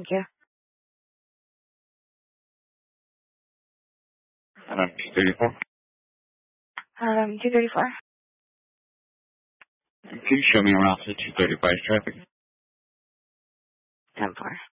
Thank you. 234. 234. Can you show me around to 235 traffic? 10-4.